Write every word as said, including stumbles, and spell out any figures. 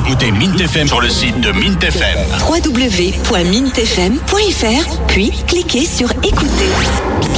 Écoutez Mint F M sur le site de Mint F M. w w w point mint f m point f r, puis cliquez sur écouter.